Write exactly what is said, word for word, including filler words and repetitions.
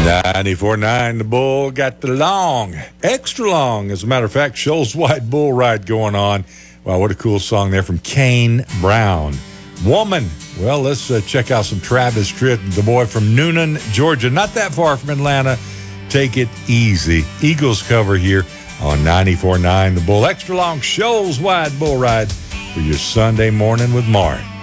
ninety-four point nine, the Bull got the long, extra long, as a matter of fact, Shoals White Bull Ride going on. Wow, what a cool song there from Kane Brown. Woman. Well, let's uh, check out some Travis Tritt, the boy from Noonan, Georgia, not that far from Atlanta. Take it easy. Eagles cover here on ninety-four point nine, the Bull. Extra long, Shoals Wide Bull Ride for your Sunday morning with Mark.